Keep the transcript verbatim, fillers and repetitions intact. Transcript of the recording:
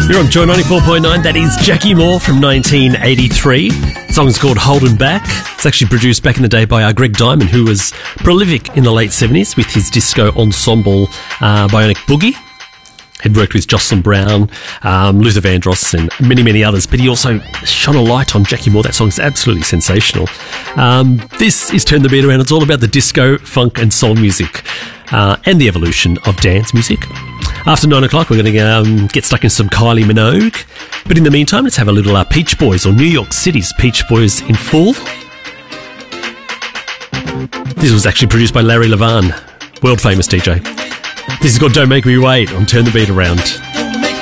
You're on Joy ninety-four point nine. That is Jackie Moore from nineteen eighty-three. The song is called Holding Back. It's actually produced back in the day by uh, Greg Diamond, who was prolific in the late seventies with his disco ensemble uh, Bionic Boogie. He'd worked with Jocelyn Brown, um, Luther Vandross and many, many others, but he also shone a light on Jackie Moore. That song is absolutely sensational. Um, this is Turn the Beat Around. It's all about the disco, funk and soul music uh, and the evolution of dance music. After nine o'clock, we're going to um, get stuck in some Kylie Minogue. But in the meantime, let's have a little uh, Peach Boys, or New York City's Peach Boys in full. This was actually produced by Larry Levan, world famous D J. This is called Don't Make Me Wait on Turn the Beat Around.